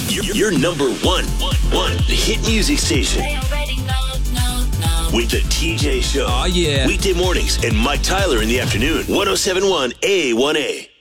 Your number one hit music station. With the TJ Show. Oh, yeah. Weekday mornings and Mike Tyler in the afternoon. 107.1 A1A.